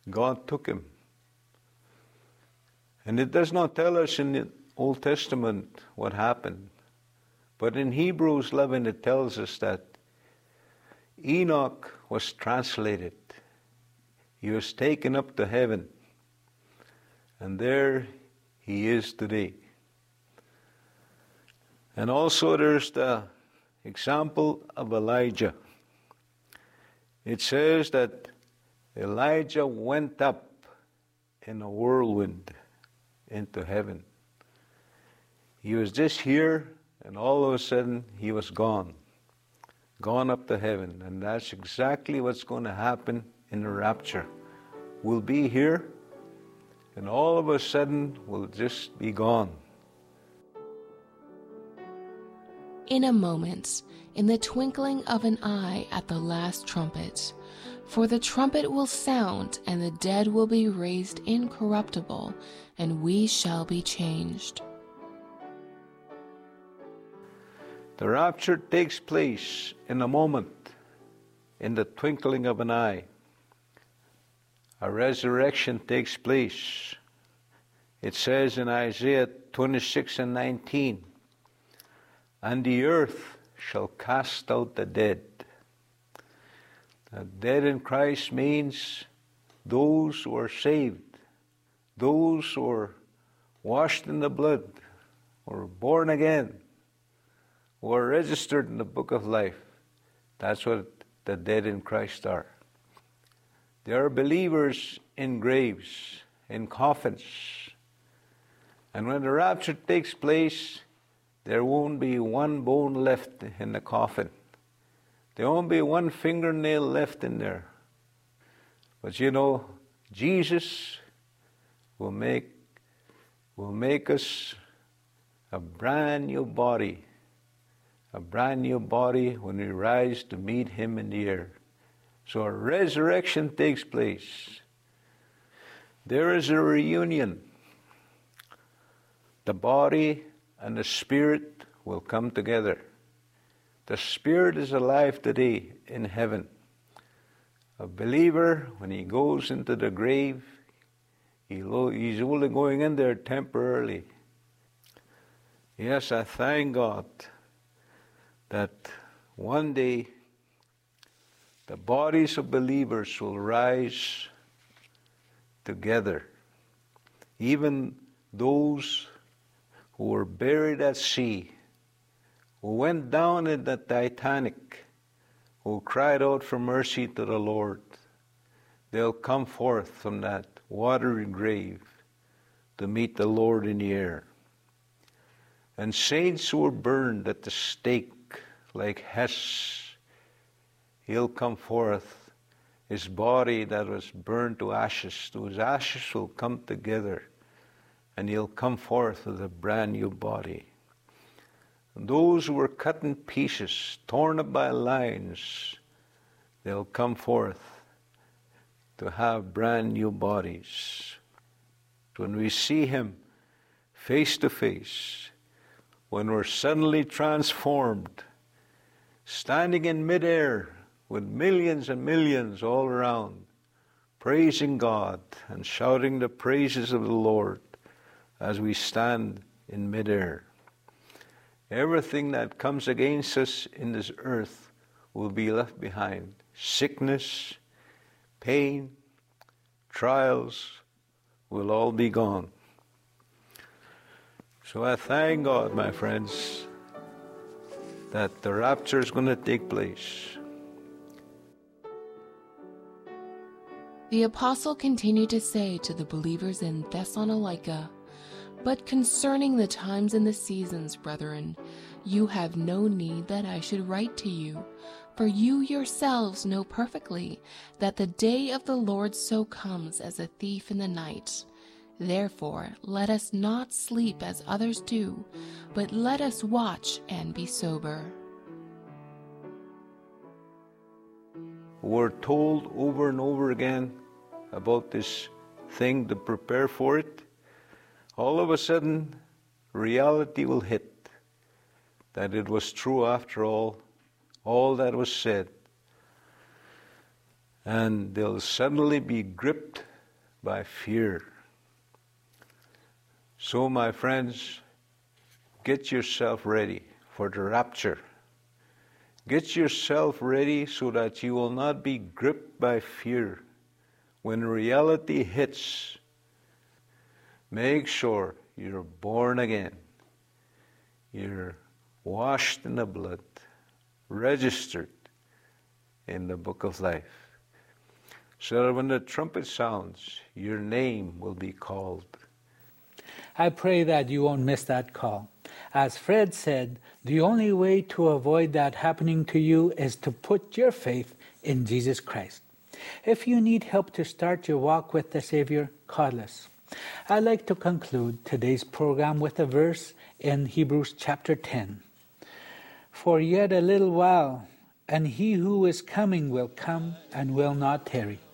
God took him. And it does not tell us in the Old Testament what happened. But in Hebrews 11 it tells us that Enoch was translated. He was taken up to heaven. And there he is today. And also there's the example of Elijah. It says that Elijah went up in a whirlwind into heaven. He was just here, and all of a sudden he was gone up to heaven. And that's exactly what's going to happen in the rapture. We'll be here, and all of a sudden we'll just be gone. In a moment, in the twinkling of an eye at the last trumpet, for the trumpet will sound, and the dead will be raised incorruptible, and we shall be changed. The rapture takes place in a moment, in the twinkling of an eye. A resurrection takes place. It says in Isaiah 26 and 19, "And the earth shall cast out the dead." The dead in Christ means those who are saved, those who are washed in the blood, or born again, who are registered in the book of life. That's what the dead in Christ are. They are believers in graves, in coffins. And when the rapture takes place, there won't be one bone left in the coffin. There won't be one fingernail left in there. But you know, Jesus will make us a brand new body. A brand new body when we rise to meet Him in the air. So a resurrection takes place. There is a reunion. The body and the spirit will come together. The spirit is alive today in heaven. A believer, when he goes into the grave, he's only going in there temporarily. Yes, I thank God that one day the bodies of believers will rise together. Even those who were buried at sea, who went down in the Titanic, who cried out for mercy to the Lord, they'll come forth from that watery grave to meet the Lord in the air. And saints who were burned at the stake like Hess, he'll come forth. His body that was burned to ashes, those ashes will come together, and he'll come forth with a brand new body. And those who were cut in pieces, torn up by lions, they'll come forth to have brand new bodies. When we see Him face to face, when we're suddenly transformed, standing in midair with millions and millions all around, praising God and shouting the praises of the Lord as we stand in midair. Everything that comes against us in this earth will be left behind. Sickness, pain, trials will all be gone. So I thank God, my friends, that the rapture is going to take place. The apostle continued to say to the believers in Thessalonica, "But concerning the times and the seasons, brethren, you have no need that I should write to you, for you yourselves know perfectly that the day of the Lord so comes as a thief in the night. Therefore, let us not sleep as others do, but let us watch and be sober." We're told over and over again about this thing to prepare for it. All of a sudden, reality will hit that it was true after all that was said. And they'll suddenly be gripped by fear. So, my friends, get yourself ready for the rapture. Get yourself ready so that you will not be gripped by fear. When reality hits, make sure you're born again. You're washed in the blood, registered in the book of life. So that when the trumpet sounds, your name will be called. I pray that you won't miss that call. As Fred said, the only way to avoid that happening to you is to put your faith in Jesus Christ. If you need help to start your walk with the Savior, call us. I'd like to conclude today's program with a verse in Hebrews chapter 10. For yet a little while, and he who is coming will come and will not tarry.